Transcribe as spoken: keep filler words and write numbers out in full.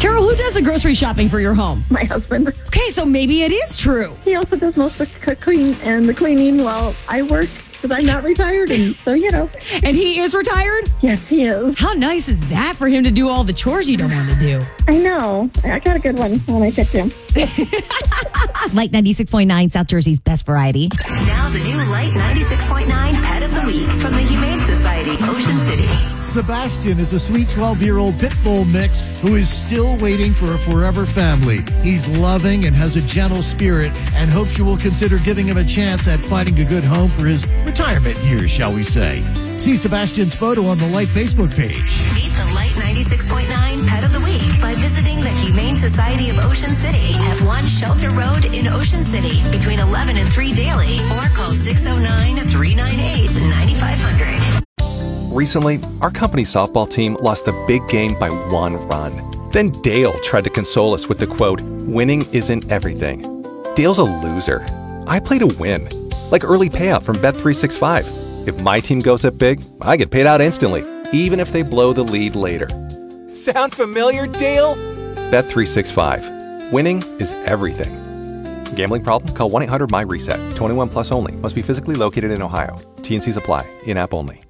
Carol, who does the grocery shopping for your home? My husband. Okay, so maybe it is true. He also does most of the cooking and the cleaning while I work because I'm not retired. And so, you know. And he is retired? Yes, he is. How nice is that for him to do all the chores you don't want to do? I know. I got a good one when I picked him. Light ninety-six point nine, South Jersey's best variety. Now the new Light ninety-six point nine Pet of the Week from the Humane Society, Ocean City. Sebastian is a sweet twelve-year-old pit bull mix who is still waiting for a forever family. He's loving and has a gentle spirit and hopes you will consider giving him a chance at finding a good home for his retirement years, shall we say. See Sebastian's photo on the Light Facebook page. Meet the Light ninety-six point nine Pet of the Week by visiting the Humane Society of Ocean City at one Shelter Road in Ocean City between eleven and three daily, or call six oh nine, three nine eight, nine five hundred. Recently, our company softball team lost a big game by one run. Then Dale tried to console us with the quote, "Winning isn't everything." Dale's a loser. I play to win, like early payout from Bet three sixty-five. If my team goes up big, I get paid out instantly, even if they blow the lead later. Sound familiar, Dale? Bet three sixty-five. Winning is everything. Gambling problem? Call one eight hundred M Y RESET. twenty-one plus only. Must be physically located in Ohio. T and Cs apply. In-app only.